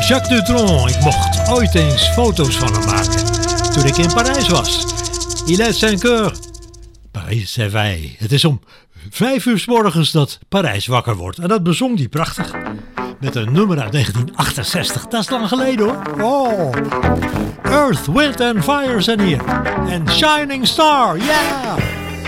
Jacques Dutronc, ik mocht ooit eens foto's van hem maken. Toen ik in Parijs was. Il est 5 heures. Parijs s'éveille. Het is om 5 uur 's morgens dat Parijs wakker wordt. En dat bezong hij prachtig. Met een nummer uit 1968. Dat is lang geleden hoor. Oh. Earth, Wind and Fire zijn hier. En Shining Star, yeah!